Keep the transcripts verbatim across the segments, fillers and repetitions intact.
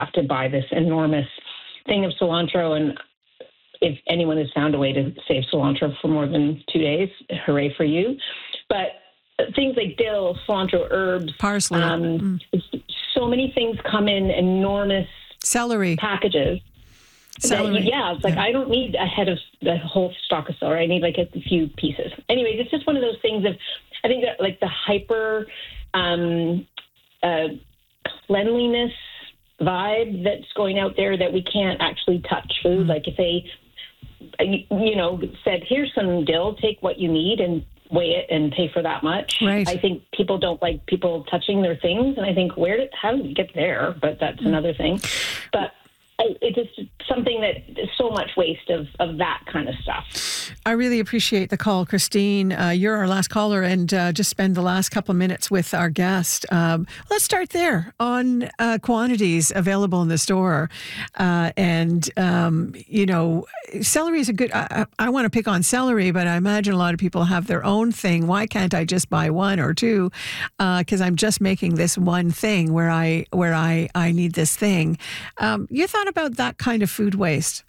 have to buy this enormous thing of cilantro. And if anyone has found a way to save cilantro for more than two days, hooray for you. But things like dill, cilantro, herbs, parsley, um, mm. so many things come in enormous celery packages. Celery. That, yeah, it's like yeah. I don't need a head of the whole stalk of celery. I need like a few pieces. Anyways, it's just one of those things of, I think that like the hyper um, uh, cleanliness vibe that's going out there that we can't actually touch food. Mm. Like if they, you know, said, here's some dill, take what you need and weigh it and pay for that much. Right. I think people don't like people touching their things. And I think, where did, how did you get there? But that's mm. another thing. But it's just something that is so much waste of, of that kind of stuff. I really appreciate the call, Christine. Uh, you're our last caller, and uh, just spend the last couple of minutes with our guest. Um, let's start there on uh, quantities available in the store. Uh, and, um, you know, celery is a good, I, I want to pick on celery, but I imagine a lot of people have their own thing. Why can't I just buy one or two? Because uh, I'm just making this one thing where I, where I, I need this thing. Um, you thought about that kind of food waste?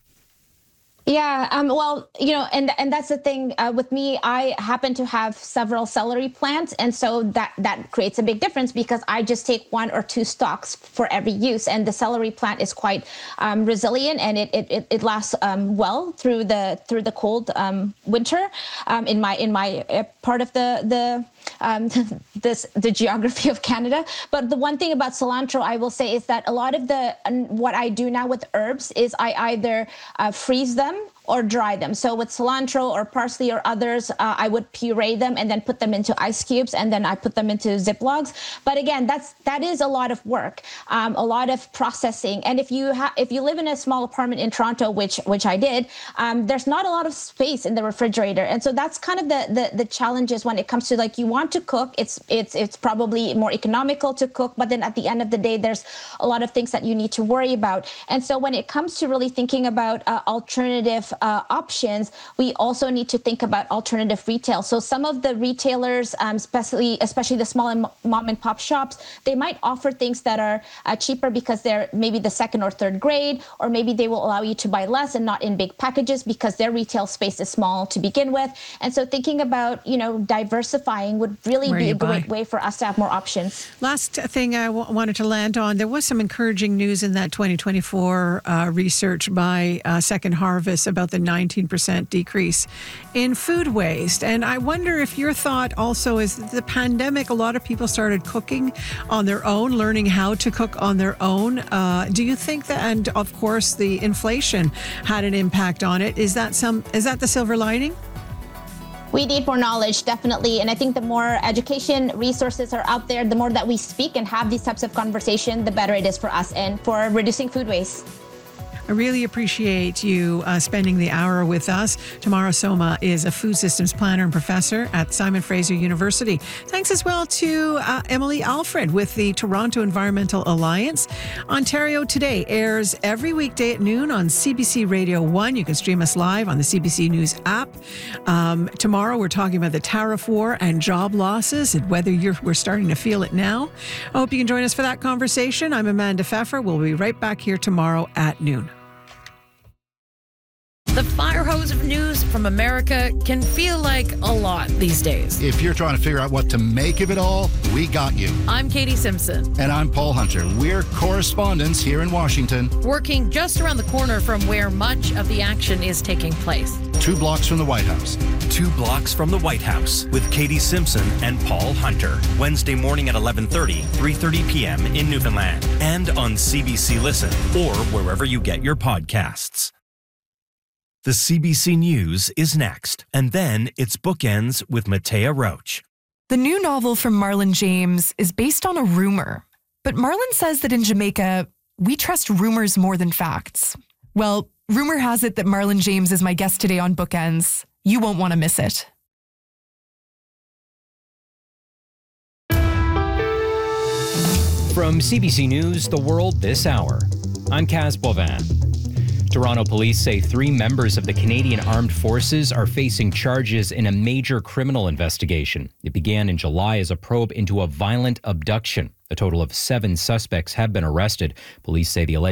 Yeah, um, well, you know, and and that's the thing uh, with me. I happen to have several celery plants, and so that that creates a big difference because I just take one or two stalks for every use, and the celery plant is quite um, resilient, and it it, it lasts um, well through the through the cold um, winter um, in my in my uh, part of the the. Um, this the geography of Canada. But the one thing about cilantro, I will say, is that a lot of the what I do now with herbs is I either uh, freeze them or dry them. So with cilantro or parsley or others, uh, I would puree them and then put them into ice cubes, and then I put them into Ziplocs. But again, that's that is a lot of work, um, a lot of processing. And if you ha- if you live in a small apartment in Toronto, which which I did, um, there's not a lot of space in the refrigerator, and so that's kind of the the the challenges when it comes to, like, you want to cook. It's it's it's probably more economical to cook, but then at the end of the day, there's a lot of things that you need to worry about. And so when it comes to really thinking about uh, alternative Uh, options, we also need to think about alternative retail. So some of the retailers, um, especially especially the small and mom and pop shops, they might offer things that are uh, cheaper because they're maybe the second or third grade, or maybe they will allow you to buy less and not in big packages because their retail space is small to begin with. And so thinking about, you know, diversifying would really Where be a buy. great way for us to have more options. Last thing I w- wanted to land on, there was some encouraging news in that twenty twenty-four uh, research by uh, Second Harvest about the nineteen percent decrease in food waste. And I wonder if your thought also is that the pandemic, a lot of people started cooking on their own, learning how to cook on their own. Uh, do you think that, and of course the inflation had an impact on it, is that some, is that the silver lining? We need more knowledge, definitely. And I think the more education resources are out there, the more that we speak and have these types of conversation, the better it is for us and for reducing food waste. I really appreciate you uh, spending the hour with us. Tamara Soma is a food systems planner and professor at Simon Fraser University. Thanks as well to uh, Emily Alfred with the Toronto Environmental Alliance. Ontario Today airs every weekday at noon on C B C Radio one. You can stream us live on the C B C News app. Um, tomorrow we're talking about the tariff war and job losses and whether you're, we're starting to feel it now. I hope you can join us for that conversation. I'm Amanda Pfeffer. We'll be right back here tomorrow at noon. The fire hose of news from America can feel like a lot these days. If you're trying to figure out what to make of it all, we got you. I'm Katie Simpson. And I'm Paul Hunter. We're correspondents here in Washington. Working just around the corner from where much of the action is taking place. Two blocks from the White House. Two blocks from the White House with Katie Simpson and Paul Hunter. Wednesday morning at eleven thirty, three thirty p.m. in Newfoundland. And on C B C Listen or wherever you get your podcasts. The C B C News is next, and then it's Bookends with Matea Roach. The new novel from Marlon James is based on a rumor. But Marlon says that in Jamaica, we trust rumors more than facts. Well, rumor has it that Marlon James is my guest today on Bookends. You won't want to miss it. From C B C News, The World This Hour, I'm Kaz Bovan. Toronto police say three members of the Canadian Armed Forces are facing charges in a major criminal investigation. It began in July as a probe into a violent abduction. A total of seven suspects have been arrested. Police say the alleged